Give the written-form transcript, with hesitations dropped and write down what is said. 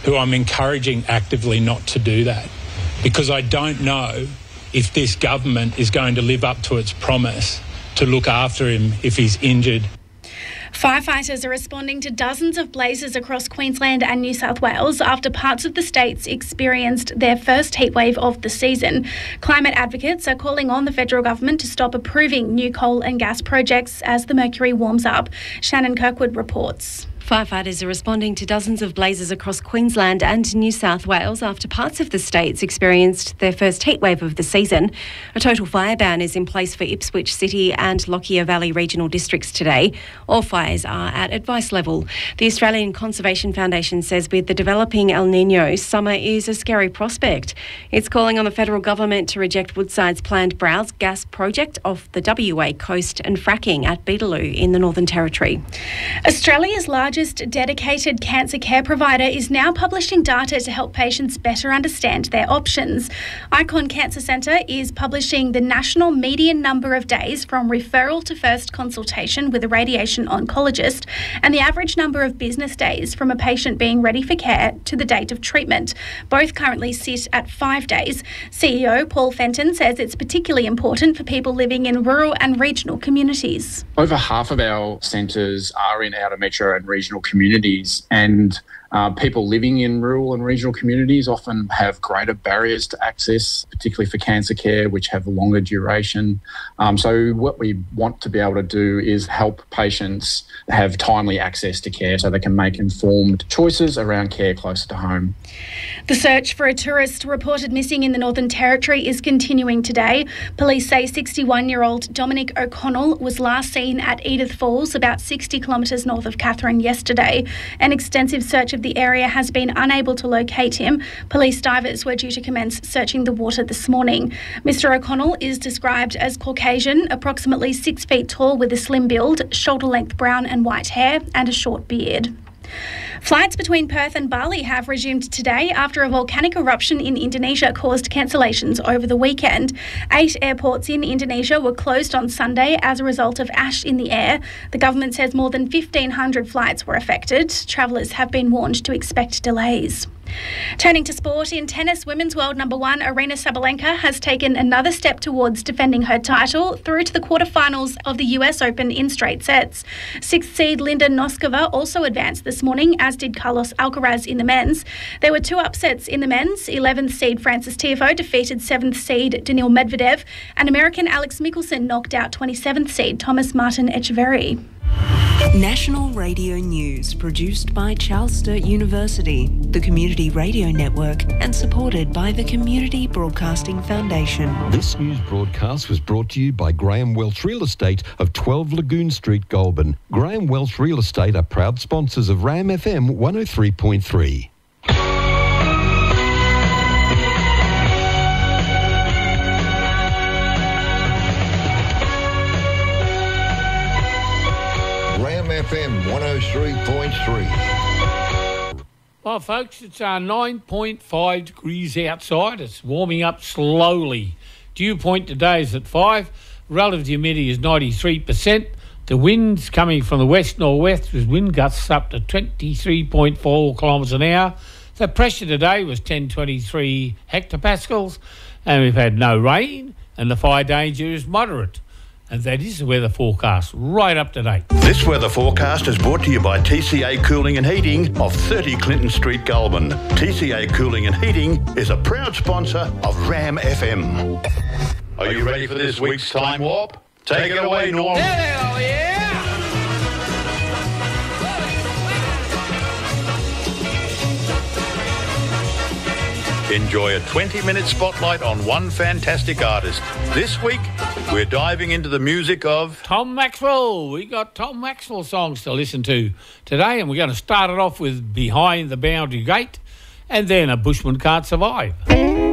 who I'm encouraging actively not to do that, because I don't know if this government is going to live up to its promise to look after him if he's injured. Firefighters are responding to dozens of blazes across Queensland and New South Wales after parts of the states experienced their first heatwave of the season. Climate advocates are calling on the federal government to stop approving new coal and gas projects as the mercury warms up. Shannon Kirkwood reports. Firefighters are responding to dozens of blazes across Queensland and New South Wales after parts of the states experienced their first heatwave of the season. A total fire ban is in place for Ipswich City and Lockyer Valley regional districts today. All fires are at advice level. The Australian Conservation Foundation says with the developing El Niño, summer is a scary prospect. It's calling on the federal government to reject Woodside's planned Browse gas project off the WA coast and fracking at Beetaloo in the Northern Territory. Australia's largest dedicated cancer care provider is now publishing data to help patients better understand their options. Icon Cancer Centre is publishing the national median number of days from referral to first consultation with a radiation oncologist and the average number of business days from a patient being ready for care to the date of treatment. Both currently sit at 5 days. CEO Paul Fenton says it's particularly important for people living in rural and regional communities. Over half of our centres are in outer metro and regional communities, and people living in rural and regional communities often have greater barriers to access, particularly for cancer care, which have longer duration. So what we want to be able to do is help patients have timely access to care so they can make informed choices around care closer to home. The search for a tourist reported missing in the Northern Territory is continuing today. Police say 61-year-old Dominic O'Connell was last seen at Edith Falls, about 60 kilometres north of Katherine, yesterday. An extensive search of the area has been unable to locate him. Police divers were due to commence searching the water this morning. Mr O'Connell is described as Caucasian, approximately 6 feet tall with a slim build, shoulder-length brown and white hair and a short beard. Flights between Perth and Bali have resumed today after a volcanic eruption in Indonesia caused cancellations over the weekend. 8 airports in Indonesia were closed on Sunday as a result of ash in the air. The government says more than 1,500 flights were affected. Travellers have been warned to expect delays. Turning to sport, in tennis, women's world number 1 Aryna Sabalenka has taken another step towards defending her title through to the quarterfinals of the US Open in straight sets. 6th seed Linda Noskova also advanced this morning, as did Carlos Alcaraz in the men's. There were 2 upsets in the men's. 11th seed Francis Tiafoe defeated 7th seed Daniil Medvedev, and American Alex Michelsen knocked out 27th seed Thomas Martin Echeverry. National Radio News, produced by Charles Sturt University, the Community Radio Network, and supported by the Community Broadcasting Foundation. This news broadcast was brought to you by Graham Welch Real Estate of 12 Lagoon Street, Goulburn. Graham Welch Real Estate are proud sponsors of RAM FM 103.3. FM 103.3. Well, folks, it's 9.5 degrees outside. It's warming up slowly. Dew point today is at 5. Relative humidity is 93%. The wind's coming from the west-northwest with wind gusts up to 23.4 kilometres an hour. The pressure today was 1023 hectopascals, and we've had no rain, and the fire danger is moderate. And that is the weather forecast, right up to date. This weather forecast is brought to you by TCA Cooling and Heating of 30 Clinton Street, Goulburn. TCA Cooling and Heating is a proud sponsor of RAM FM. Are you ready for this week's Time Warp? Take it away, Norm. Hell yeah! Enjoy a 20-minute spotlight on one fantastic artist. This week, we're diving into the music of Tom Maxwell. We got Tom Maxwell songs to listen to today, and we're going to start it off with Behind the Boundary Gate, and then A Bushman Can't Survive.